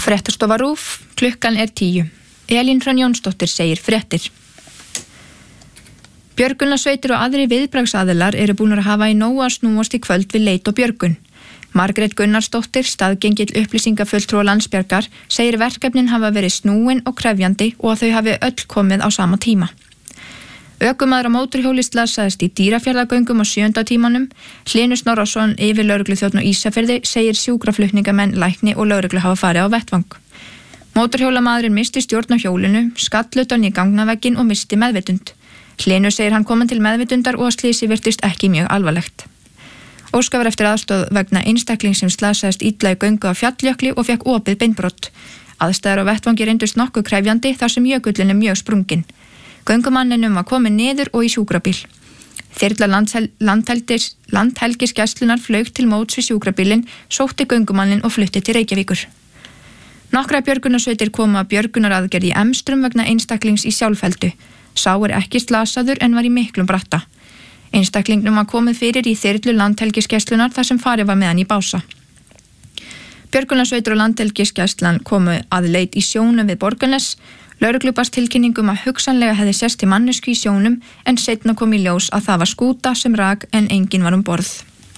Fréttastofa RÚV, klukkan 10. Elín Hrönn Jónsdóttir segir fréttir. Björgunarsveitir og aðrir viðbragðsaðilar eru búnir að hafa í nógu að snúast í kvöld við leit og björgun. Margrét Gunnarsdóttir, staðgengill upplýsingafulltrúa Landsbjargar, segir verkefnin hafa verið snúin og krefjandi og að þau hafi öll komið á sama tíma. Ökumaður á mótorhjóli slasaðist í Dýrafjarðargöngum á 7. tímanum. Hlynur Snorrason, yfirlögregluþjónn á Ísafirði, segir sjúkraflutningamenn, lækni og lögreglu hafa farið á vettvang. Mótorhjólamaðurinn misti stjórn á hjólinu, skall utan í gangnavegginn og misti meðvitund. Hlynur segir hann komin til meðvitundar og að slysið virtist ekki mjög alvarlegt. Óskar var eftir aðstoð vegna einstakling sem slasaðist illa í göngu á Fjalljökli og fékk opið beinbrot. Aðstæður á vettvangi reyndust nokkuð krefjandi þar sem jökullin er mjög sprungin. Göngumanninum var komið niður og í sjúkrabíl. Þyrla landhelgisgæslunnar flaug til móts við sjúkrabílinn, sótti göngumannin og flutti til Reykjavíkur. Nokkrar björgunarsveitir koma að björgunaraðgerð í Emstrum vegna einstaklings í Sjálfheldu. Sá er ekki slasaður en var í miklum bratta. Einstaklingnum var komið fyrir í þyrlu landhelgisgæslunar þar sem farið var með hann í bása. Björgunarsveitur og landhelgisgæslan komu að leit í sjónum við Borgarnes. Lögreglu barst tilkynningum að hugsanlega hefði sést til mannesku í sjónum en seinna kom í ljós að það var skúta sem rak en enginn var borð.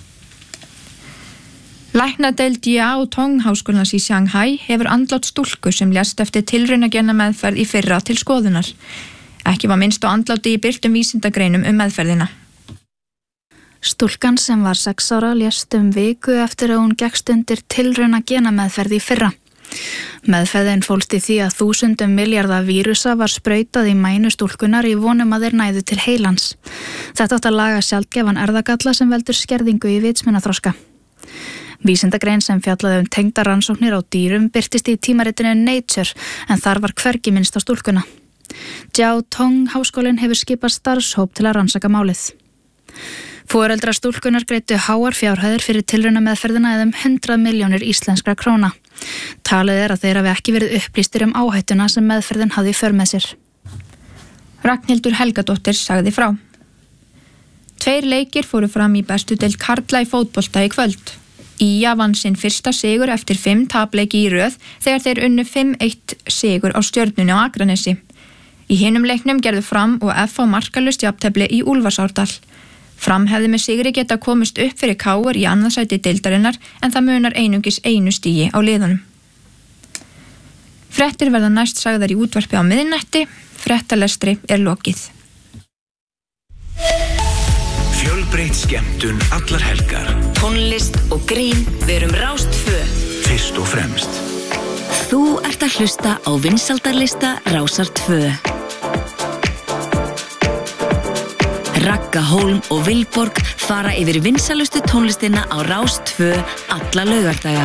Læknadeild Jiao Tong háskólans í Shanghai hefur andlát stúlku sem lést eftir tilraunagenna meðferð í fyrra til skoðunar. Ekki var minnst á andláti í birtum vísindagreinum meðferðina. Stúlkan sem var 6 ára lést viku eftir að hún gekkst undir tilraunagena meðferð í fyrra. Meðferðin fólst í því að 1000 milljarða vírusa var sprautað í mænu stúlkunar í vonum að þeir næðu til heilans. Þetta átti að laga sjaldgæfan erfðagalla sem veldur skerðingu í vitsmunaþroska. Vísindagrein sem fjallaði tengdar rannsóknir á dýrum birtist í tímaritinu Nature en þar var hvergi minnst á stúlkuna. Jiao Tong háskólinn hefur skipað starfshóp til að rannsaka málið. Foreldrar stúlkunar greiddu háar fjárhæðir fyrir tilraunameðferðina eða 100 milljónir íslenskra króna. Talið er að þeir hafi ekki verið upplýstir áhættuna sem meðferðin hafði í för með sér. Ragnhildur Helgadóttir sagði frá. 2 leikir fóru fram í bestu deild karla í fótbolta í kvöld. Ía vann sinn fyrsta sigur eftir 5 tapleiki í röð þegar þeir unnu 5-1 sigur á Stjörnunni á Akranesi. Í hinum leiknum gerðu Fram og FH markalaust jafntefli í Úlfarsárdal. Fram hefði með sigri geta komist upp fyrir KR í annað sæti deildarinnar en það munar einungis 1 stigi á liðunum. Fréttir verða næst sagðar í útvarpi á miðnætti. Fréttalestri er lokið. Fjölbreytt skemmtun allar helgar. Tónlist og grín, við erum Rás 2. Fyrst og fremst. Þú ert að hlusta á vinsældarlista Rásar 2. Ragga Hólm og Vilborg fara yfir vinsælustu tónlistina á Rás 2 alla laugardaga.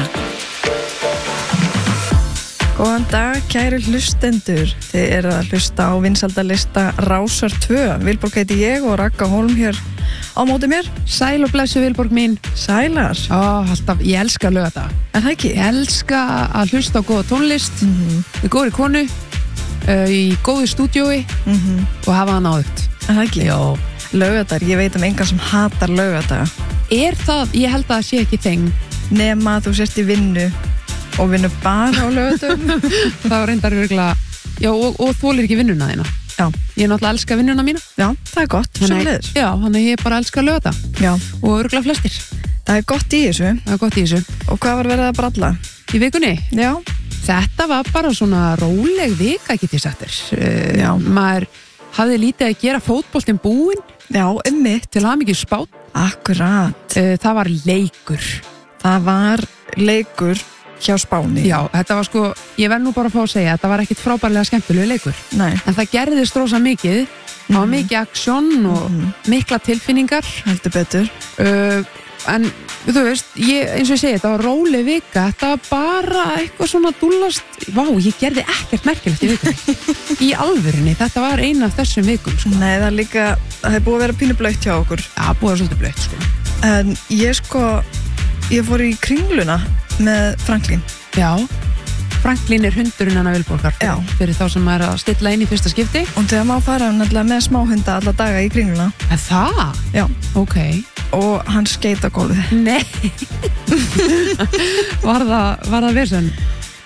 Góðan dag, kæru hlustendur. Þið eru að hlusta á vinsældarlista Rásar 2. Vilborg heiti ég og Ragga Hólm hér á móti mér. Sæl og blessu Vilborg mín. Sælar. Alltaf, ég elska laugardaga. Er það ekki? Ég elska að hlusta á góða tónlist, í góðri konu, í góðu stúdíói og hafa það náðugt. Er það ekki? Já. Laugardagar, ég veit engan sem hatar laugardaga. Er það, ég held að það sé ekki þeng. Nema þú sért í vinnu og vinnu bara á laugardögum. Það var reyndar virkilega, já og þolir ekki vinnuna þína. Já. Ég náttúrulega elska vinnuna mína. Já, það er gott, sem leiðir. Já, þannig ég bara elska laugardaga. Já. Og örugglega flestir. Það er gott í þessu. Það er gott í þessu. Og hvað var verið að bralla? Í vikunni? Já. Þetta var bara svona róleg vika, get ég sagt þér. Já. Maður hafði lítið að gera, fótboltinn búinn. Já, einmitt. Til hamingju Spánn. Akkurat. Það var leikur. Það var leikur hjá Spáni. Já, þetta var ég verð nú bara að fá að segja, þetta var ekkit frábærlega skemmtilegu leikur. Nei. En það gerðist rosa mikið. Það var mikið aksjón og mikla tilfinningar. Heldur betur. En þú veist, eins og ég segi, þetta var róleg vika. Þetta var bara eitthvað svona dúllast. Vá, ég gerði ekkert merkilegt í vikunni. Í alvörunni, þetta var eina af þessum vikum. Nei, það er líka, það er búið að vera pínu blautt hjá okkur. Já, búið að vera svolítið blautt, En ég fór í Kringluna með Franklín. Já, Franklín er hundurinn hennar Vilborgar fyrir þá sem er að stilla inn í fyrsta skipti. Og þegar má fara nefnilega með smáhunda alla daga í Kringluna. En það? Já. Ok. Og hann skeit á gólfið. Nei. Var það vesen?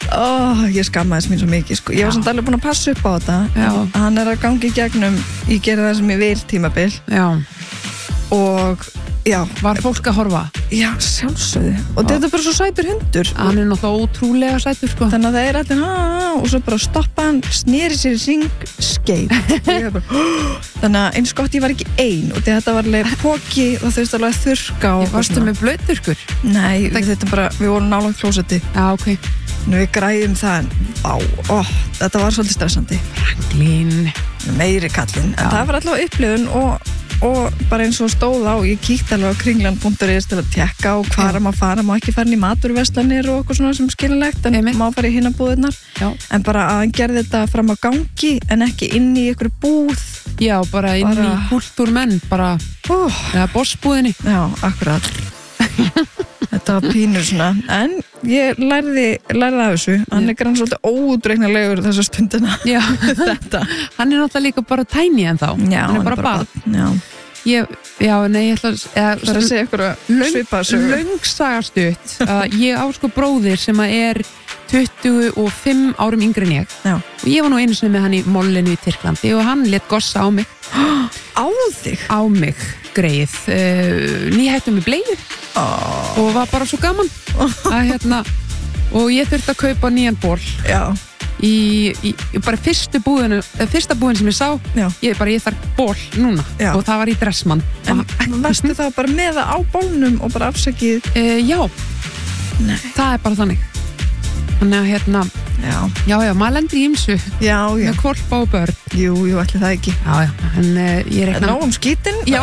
Ég skammaðist mín svo mikið sko. Ég var samt alveg búin að passa upp á þetta. Hann að gangi í gegnum, ég geri það sem ég vil tímabil. Og var fólk að horfa? Já, sjálfsögðu. Og þetta er bara svo sætur hundur. Hann er náttúrulega ótrúlega sætur sko. Þannig að það er allir og svo bara stoppa hann, sneri sér í ring, skeið. Þannig að eins gott ég var ekki ein og þetta var alveg póki og það þurfti alveg að þurrka. Varstu með blauðþurrkur? Nei, við vorum nálægt klósetti. Já, ok. Við græðum það þetta var svolítið stressandi. Franklín. Meiri kallinn. En það var allavega upplifun og bara eins og stóð á, ég kíkti alveg á kringlan.is til að tekka og hvar má fara, má ekki fara í maturverslanir og eitthvað svona sem skiljanlegt, en má fara í hinna búðirnar. En bara að hann gerði þetta fram á gangi en ekki inn í einhverju búð. Já, bara inn í kultúrmenn, bara eða bossbúðinni. Já, akkurat. Þetta var pínur svona, en ég lærði af þessu. Hann er grann svolítið óútreiknarlegur þessa stundina. Já, þetta. Hann er náttúrulega líka bara tiny en þá. Já, hann er bara barn. Ég ætla að segja ykkur að svipa sögur. Löngsagastutt. Ég á sko bróðir sem er 25 árum yngri en ég. Já. Og ég var nú einu sinni með hann í mollinu í Tyrklandi og hann lét gossa á mig. Á þig? Á mig, greið. Nýhættum með bleiður. Og var bara svo gaman að og ég þurfti að kaupa nýjan ból. Já. Í bara fyrsta búðin sem ég sá. Ég þarf ból núna. Já. Og það var í Dressmann. En varstu þá bara með það á bólnum og bara afsakið? Já. Nei. Það er bara þannig. Þannig að Já, maður lendir í ýmsu. Já. Með hvolpa og börn. Jú, ætli það ekki. Já, en ég reikna... Nóg skítinn? Já,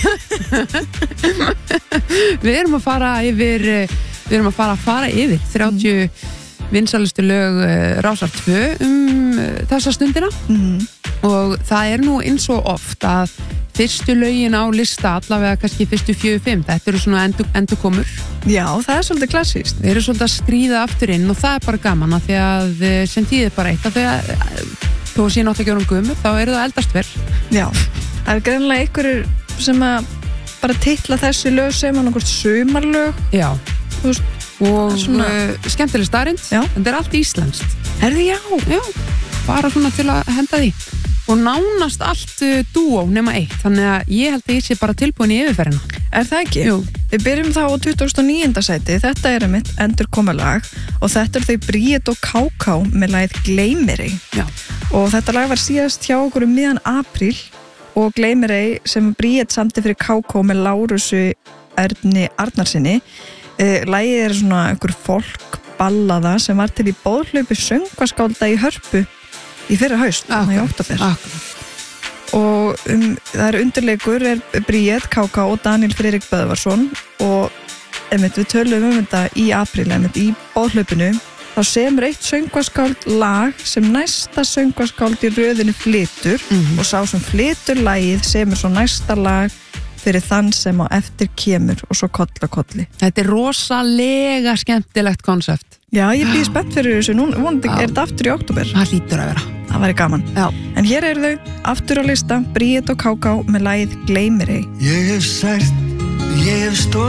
Við erum að fara yfir 30 vinsælustu lög Rásar 2 þessa stundina. Og það er nú eins og oft að fyrstu lögin á lista, allavega kannski fyrstu 4-5, þetta eru svona endurkomur. Já, það er svolítið klassískt. Við erum svolítið að skríða aftur inn og það er bara gaman af því að sem tíðir bara eitt af því að þó að sína átt ekki orðum gumur, þá eru það eldast vel. Já, það er greinlega einhverjur sem að bara titla þessi lög sem að nákvæmst sumarlög. Já, þú veist, og skemmtileg staðreynd, en þetta er allt íslenskt. Er þið? Já, bara svona til að henda því. Og nánast allt dúó nema eitt, þannig að ég held að ég sé bara tilbúin í yfirferðina. Er það ekki? Jú. Við byrjum þá á 29. sæti, þetta er mitt endurkomalag og þetta er þau Bríet og Káká með lagið Gleymeri. Já. Og þetta lag var síðast hjá okkur miðjan apríl og Gleymeri sem Bríet samti fyrir Káká með Lárusi Erni Arnarsinni. Lagið er svona einhver folkballaða sem var til í boðhlaupi söngvaskálda í Hörpu í fyrra haust, í október. Og það er undirleikur Bríet, Káká og Daniel Friðrik Böðvarsson og við töluðum þetta í apríl, í boðhlaupinu þá semur eitt söngvaskáld lag sem næsta söngvaskáld í röðinu flytur og sá sem flytur lagið semur svo næsta lag fyrir þann sem á eftir kemur og svo koll á kolli. Þetta er rosalega skemmtilegt konsept. Já, ég býð spennt fyrir þessu. Nú vonandi er þetta aftur í október. Það hlýtur að vera. Það væri gaman. Já. En hér eru þau aftur á lista, Bríet og Káká með lagið Gleymeri. Ég hef sært, ég hef stóð